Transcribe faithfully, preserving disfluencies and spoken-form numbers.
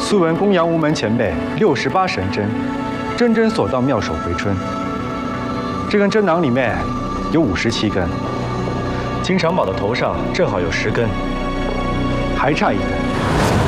素闻公羊无门前辈六十八神针，针针所到，妙手回春。这根针囊里面有五十七根，金长宝的头上正好有十根，还差一根。